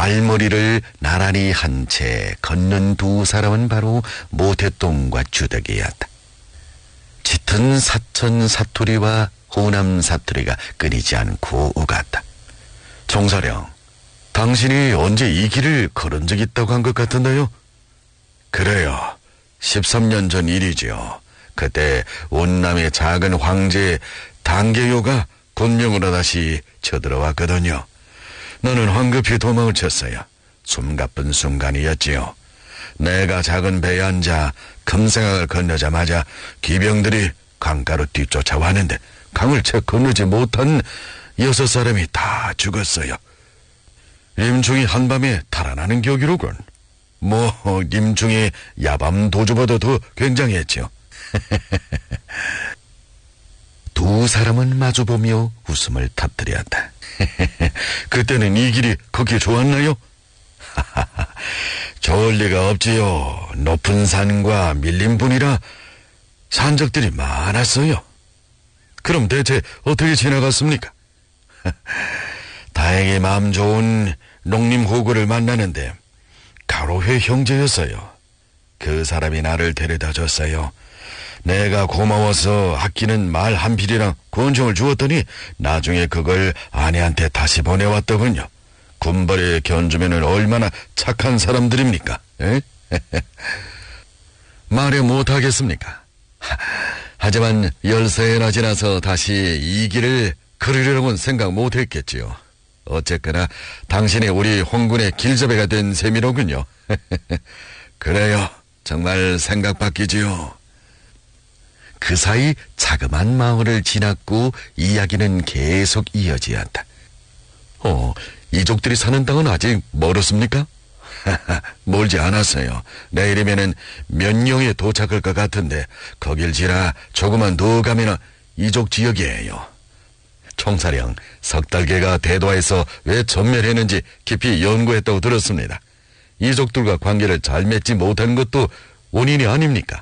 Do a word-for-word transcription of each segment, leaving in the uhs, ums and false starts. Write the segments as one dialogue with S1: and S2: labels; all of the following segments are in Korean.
S1: 말머리를 나란히 한 채 걷는 두 사람은 바로 모태똥과 주덕이었다. 짙은 사천 사투리와 호남 사투리가 끊이지 않고 오갔다. 총사령, 당신이 언제 이 길을 걸은 적 있다고 한 것 같은데요? 그래요. 십삼 년 전 일이지요. 그때 온남의 작은 황제 단계요가 군명으로 다시 쳐들어왔거든요. 나는 황급히 도망을 쳤어요. 숨가쁜 순간이었지요. 내가 작은 배에 앉아 금생강을 건너자마자 기병들이 강가로 뒤쫓아왔는데 강을 채 건너지 못한 여섯 사람이 다 죽었어요. 임충이 한밤에 달아나는 격이로군. 뭐 임충이 야밤 도주보다 더 굉장했죠. 두 사람은 마주보며 웃음을 터뜨렸다. 그때는 이 길이 그렇게 좋았나요? 좋을 리가 없지요. 높은 산과 밀린 분이라 산적들이 많았어요. 그럼 대체 어떻게 지나갔습니까? 다행히 마음 좋은 농림호구를 만나는데 가로회 형제였어요. 그 사람이 나를 데려다 줬어요. 내가 고마워서 아끼는 말 한 필이랑 권총을 주었더니 나중에 그걸 아내한테 다시 보내왔더군요. 군벌에 견주면은 얼마나 착한 사람들입니까? 에? 말해 못하겠습니까? 하지만 열세나 지나서 다시 이 길을 걸으려고는 생각 못했겠지요. 어쨌거나 당신이 우리 홍군의 길잡이가 된 셈이로군요. 그래요. 정말 생각 바뀌지요. 그 사이 자그만 마을을 지났고 이야기는 계속 이어지었다. 어, 이족들이 사는 땅은 아직 멀었습니까? 멀지 않았어요. 내일이면은 면령에 도착할 것 같은데 거길 지나 조금만 더 가면 이족 지역이에요. 총사령, 석달개가 대도에서 왜 전멸했는지 깊이 연구했다고 들었습니다. 이족들과 관계를 잘 맺지 못한 것도 원인이 아닙니까?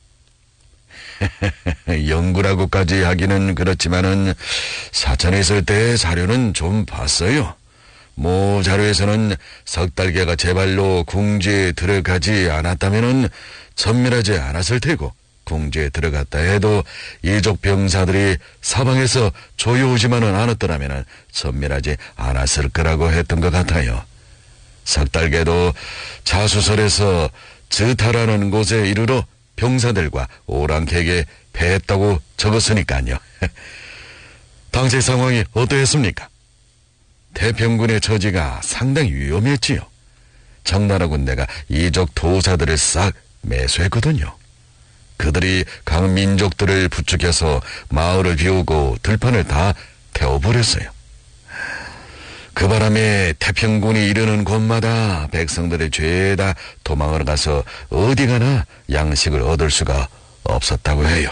S1: 연구라고까지 하기는 그렇지만은 사천에 있을 때 자료는 좀 봤어요. 모 자료에서는 석달개가 제발로 궁지에 들어가지 않았다면은 전멸하지 않았을 테고, 궁지에 들어갔다 해도 이족 병사들이 사방에서 조여오지만은 않았더라면은 전멸하지 않았을 거라고 했던 것 같아요. 석달개도 자수설에서 저타라는 곳에 이르러 병사들과 오랑캐에게 패했다고 적었으니까요. 당시 상황이 어떠했습니까? 태평군의 처지가 상당히 위험했지요. 청나라 군대가 이족 도사들을 싹 매수했거든요. 그들이 각 민족들을 부추겨서 마을을 비우고 들판을 다 태워버렸어요. 그 바람에 태평군이 이르는 곳마다 백성들이 죄다 도망을 가서 어디 가나 양식을 얻을 수가 없었다고 해요.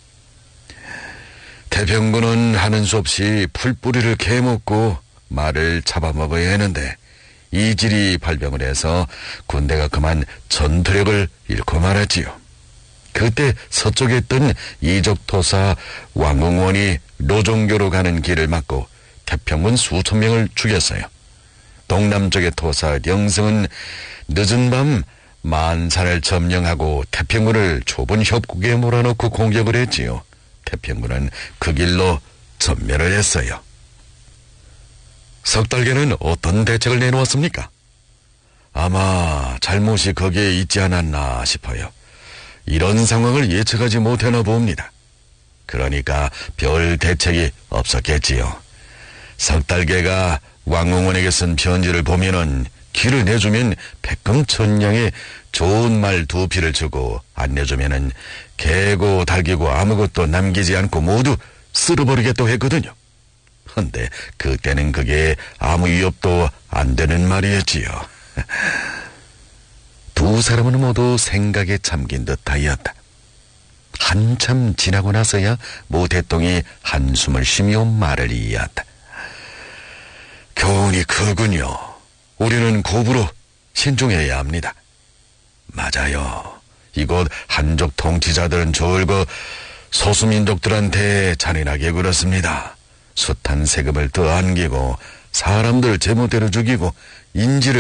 S1: 태평군은 하는 수 없이 풀뿌리를 캐먹고 말을 잡아먹어야 하는데 이질이 발병을 해서 군대가 그만 전투력을 잃고 말았지요. 그때 서쪽에 있던 이족토사 왕웅원이 노종교로 가는 길을 막고 태평군 수천 명을 죽였어요. 동남쪽의 토사 령성은 늦은 밤 만산을 점령하고 태평군을 좁은 협곡에 몰아넣고 공격을 했지요. 태평군은 그 길로 전멸을 했어요. 석달개는 어떤 대책을 내놓았습니까? 아마 잘못이 거기에 있지 않았나 싶어요. 이런 상황을 예측하지 못하나 봅니다. 그러니까 별 대책이 없었겠지요. 석달개가 왕웅원에게 쓴 편지를 보면은 길을 내주면 백금천냥에 좋은 말 두 피를 주고 안 내주면은 개고 달기고 아무것도 남기지 않고 모두 쓸어버리겠다고 했거든요. 헌데 그때는 그게 아무 위협도 안 되는 말이었지요. 두 사람은 모두 생각에 잠긴 듯하였다. 한참 지나고 나서야 모태똥이 한숨을 쉬며 말을 이었다. 교훈이 크군요. 우리는 고부로 신중해야 합니다. 맞아요. 이곳 한족 통치자들은 졸고 소수민족들한테 잔인하게 굴었습니다. 숱한 세금을 더 안기고 사람들 제멋대로 죽이고 인지를